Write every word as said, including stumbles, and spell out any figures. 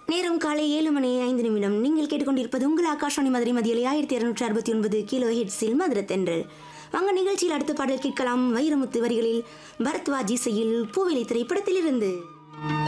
நேரம் காலை ஏழு மணி ஐந்து நிமிடம். நீங்கள் கேட்டுக்கொண்டிருப்பது உங்கள் ஆகாஷவாணி மதுரை மதியலை ஆயிரத்தி இருநூற்றி அறுபத்தி ஒன்பது கிலோ ஹெட்ஸில் மதுரத்தென்று. வாங்க நிகழ்ச்சியில் அடுத்த பாடல் கேட்கலாம். வைரமுத்து வரிகளில் பரத்வாஜ் இசையில் பூவிலை திரைப்படத்திலிருந்து.